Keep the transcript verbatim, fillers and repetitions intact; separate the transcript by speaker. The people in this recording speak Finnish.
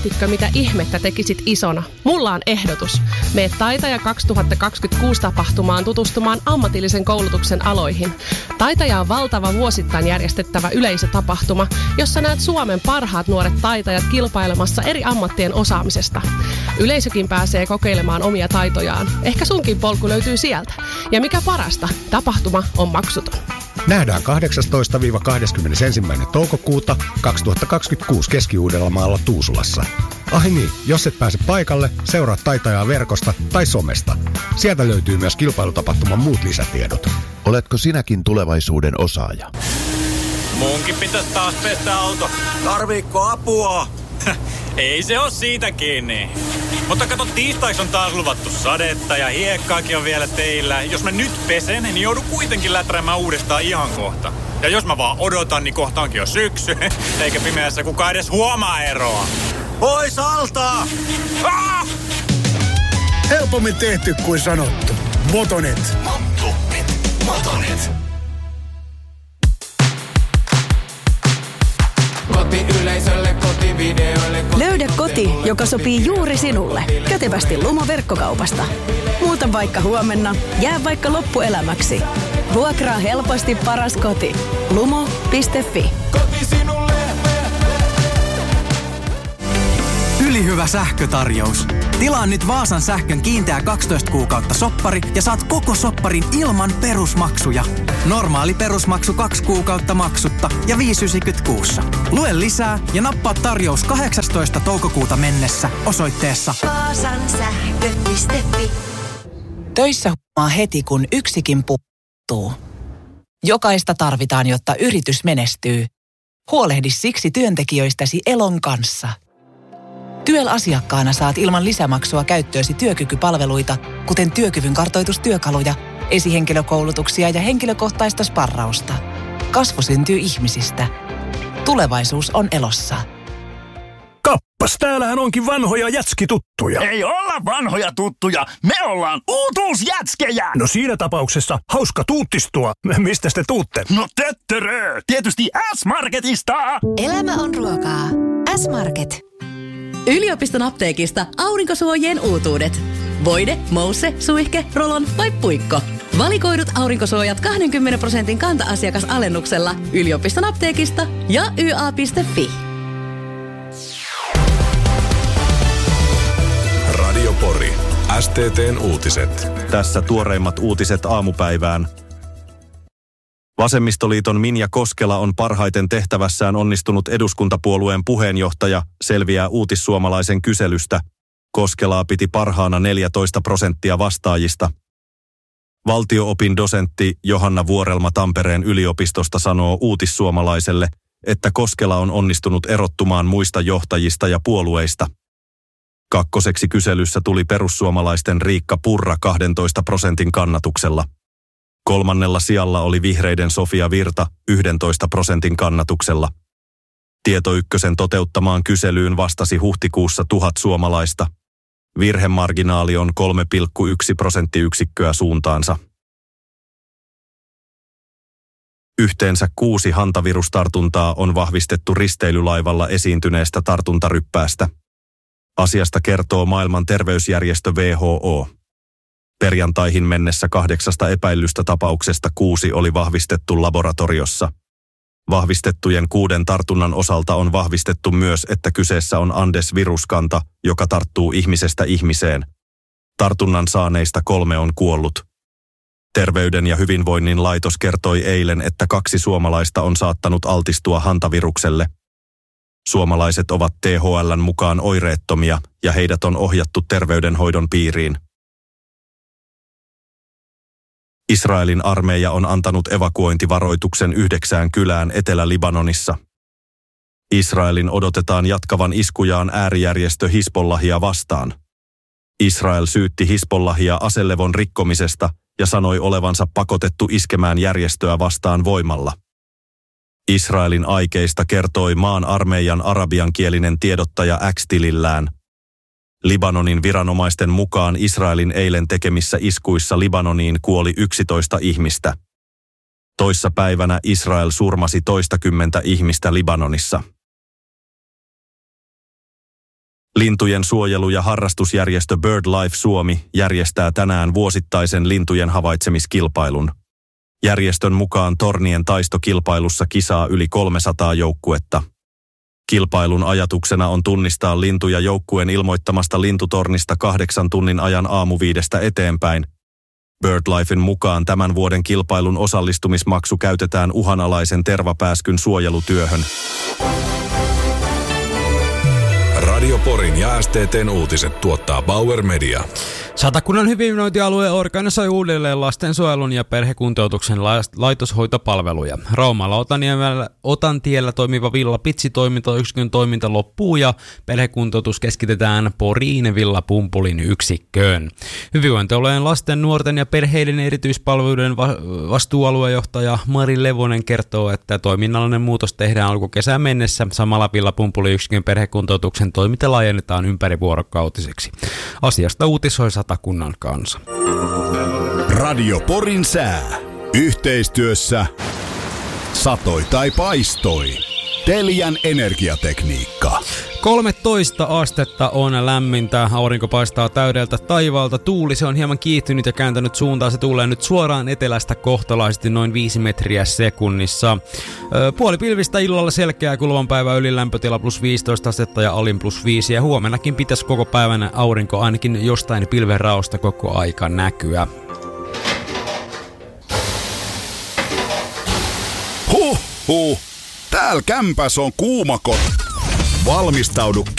Speaker 1: mietitkö mitä ihmettä tekisit isona? Mulla on ehdotus. Mene Taitaja kaksituhattakaksikymmentäkuusi tapahtumaan tutustumaan ammatillisen koulutuksen aloihin. Taitaja on valtava vuosittain järjestettävä yleisötapahtuma, jossa näet Suomen parhaat nuoret taitajat kilpailemassa eri ammattien osaamisesta. Yleisökin pääsee kokeilemaan omia taitojaan. Ehkä sunkin polku löytyy sieltä. Ja mikä parasta, tapahtuma on maksuton.
Speaker 2: Nähdään kahdeksastoista kahdeskymmenesensimmäinen toukokuuta kaksituhattakaksikymmentäkuusi Keski-Uudellamaalla Tuusulassa. Ai niin, jos et pääse paikalle, seuraa Taitajaa verkosta tai somesta. Sieltä löytyy myös kilpailutapahtuman muut lisätiedot.
Speaker 3: Oletko sinäkin tulevaisuuden osaaja?
Speaker 4: Munkin pitäisi taas pestä auto.
Speaker 5: Tarviikko apua?
Speaker 4: Ei se oo siitä kiinni. Mutta kato, tiistaiksi on taas luvattu sadetta ja hiekkaakin on vielä teillä. Jos mä nyt pesen, niin joudun kuitenkin läträämään uudestaan ihan kohta. Ja jos mä vaan odotan, niin kohta onkin jo syksy. Eikä pimeässä kukaan edes huomaa eroa.
Speaker 5: Pois alta!
Speaker 4: Ah!
Speaker 6: Helpommin tehty kuin sanottu. Motonet.
Speaker 5: Motonet. Motonet.
Speaker 7: Kotiyleisölle, kotivideoille, koti-
Speaker 8: Löydä koti, joka sopii juuri sinulle. Kätevästi Lumo verkkokaupasta. Muuta vaikka huomenna, jää vaikka loppuelämäksi. Vuokraa helposti paras koti. lumo piste fi.
Speaker 7: Koti sinulle.
Speaker 9: Ylihyvä sähkötarjous. Tilaa nyt Vaasan sähkön kiinteä kaksitoista kuukautta soppari ja saat koko sopparin ilman perusmaksuja. Normaali perusmaksu kaksi kuukautta maksutta ja viisi yhdeksänkymmentä kuussa. Lue lisää ja nappaa tarjous kahdeksastoista toukokuuta mennessä osoitteessa
Speaker 10: vaasan sähkö piste fi.
Speaker 11: Töissä huomaa heti, kun yksikin puuttuu. Jokaista tarvitaan, jotta yritys menestyy. Huolehdi siksi työntekijöistäsi Elon kanssa. T Y E L-asiakkaana saat ilman lisämaksua käyttöösi työkykypalveluita, kuten työkyvyn kartoitustyökaluja, esihenkilökoulutuksia ja henkilökohtaista sparrausta. Kasvu syntyy ihmisistä. Tulevaisuus on Elossa.
Speaker 6: Kappas, täällähän onkin vanhoja jätskituttuja.
Speaker 5: Ei olla vanhoja tuttuja, me ollaan uutuusjätskejä!
Speaker 6: No siinä tapauksessa hauska tuuttistua. Mistä te tuutte?
Speaker 5: No töttörö, tietysti S-Marketista!
Speaker 10: Elämä on ruokaa. S-Market.
Speaker 8: Yliopiston apteekista aurinkosuojien uutuudet. Voide, mousse, suihke, rolon vai puikko. Valikoidut aurinkosuojat kaksikymmentä prosentin kanta-asiakasalennuksella yliopiston apteekista ja y a piste fi.
Speaker 12: Radio Pori. S T T:n uutiset.
Speaker 13: Tässä tuoreimmat uutiset aamupäivään. Vasemmistoliiton Minja Koskela on parhaiten tehtävässään onnistunut eduskuntapuolueen puheenjohtaja, selviää Uutissuomalaisen kyselystä. Koskelaa piti parhaana neljätoista prosenttia vastaajista. Valtio-opin dosentti Johanna Vuorelma Tampereen yliopistosta sanoo Uutissuomalaiselle, että Koskela on onnistunut erottumaan muista johtajista ja puolueista. Kakkoseksi kyselyssä tuli perussuomalaisten Riikka Purra kahdentoista prosentin kannatuksella. Kolmannella sijalla oli vihreiden Sofia Virta yksitoista prosentin kannatuksella. Tieto Ykkösen toteuttamaan kyselyyn vastasi huhtikuussa tuhat suomalaista. Virhemarginaali on kolme pilkku yksi prosenttiyksikköä suuntaansa. Yhteensä kuusi hantavirustartuntaa on vahvistettu risteilylaivalla esiintyneestä tartuntaryppäästä. Asiasta kertoo maailman terveysjärjestö W H O. Perjantaihin mennessä kahdeksasta epäillystä tapauksesta kuusi oli vahvistettu laboratoriossa. Vahvistettujen kuuden tartunnan osalta on vahvistettu myös, että kyseessä on Andes-viruskanta, joka tarttuu ihmisestä ihmiseen. Tartunnan saaneista kolme on kuollut. Terveyden ja hyvinvoinnin laitos kertoi eilen, että kaksi suomalaista on saattanut altistua hantavirukselle. Suomalaiset ovat T H L:n mukaan oireettomia ja heidät on ohjattu terveydenhoidon piiriin. Israelin armeija on antanut evakuointivaroituksen yhdeksään kylään Etelä-Libanonissa. Israelin odotetaan jatkavan iskujaan äärijärjestö Hisbollahia vastaan. Israel syytti Hisbollahia aselevon rikkomisesta ja sanoi olevansa pakotettu iskemään järjestöä vastaan voimalla. Israelin aikeista kertoi maan armeijan arabiankielinen tiedottaja X-tilillään. Libanonin viranomaisten mukaan Israelin eilen tekemissä iskuissa Libanoniin kuoli yksitoista ihmistä. Toissa päivänä Israel surmasi toistakymmentä ihmistä Libanonissa. Lintujen suojelu- ja harrastusjärjestö BirdLife Suomi järjestää tänään vuosittaisen lintujen havaitsemiskilpailun. Järjestön mukaan tornien taistokilpailussa kisaa yli kolmesataa joukkuetta. Kilpailun ajatuksena on tunnistaa lintuja joukkueen ilmoittamasta lintutornista kahdeksan tunnin ajan aamuviidestä eteenpäin. BirdLifen mukaan tämän vuoden kilpailun osallistumismaksu käytetään uhanalaisen tervapääskyn suojelutyöhön.
Speaker 12: Radio Porin ja S T T:n uutiset tuottaa Bauer Media.
Speaker 14: Satakunnan hyvinvointialue organisoi uudelleen lastensuojelun ja perhekuntoutuksen laitoshoitopalveluja. Raumalla Otaniemellä, Otantiellä toimiva Villa Pitsi-toimintayksikön toiminta loppuu ja perhekuntoutus keskitetään Poriin Villa Pumpulin yksikköön. Hyvinvointialueen lasten, nuorten ja perheiden erityispalveluiden va- vastuualuejohtaja Mari Levonen kertoo, että toiminnallinen muutos tehdään alkukesään mennessä. Samalla Villa Pumpulin yksikön perhekuntoutuksen toiminta laajennetaan ympärivuorokautiseksi. Asiasta uutisoi Satakunnan kansa.
Speaker 15: Radio Porin sää. Yhteistyössä satoi tai paistoi. Telian energiatekniikka.
Speaker 14: kolmetoista astetta on lämmintä, aurinko paistaa täydeltä taivaalta, tuuli se on hieman kiihtynyt ja kääntänyt suuntaa, se tulee nyt suoraan etelästä kohtalaisesti noin viisi metriä sekunnissa. Puoli pilvistä illalla selkeää kuluvan päivän ylilämpötila plus viisitoista astetta ja alin plus viisi ja huomennakin pitäisi koko päivänä aurinko ainakin jostain pilvenraosta koko aika näkyä.
Speaker 15: Huh, huh. Täällä kämpäs on kuumakot. Valmistaudu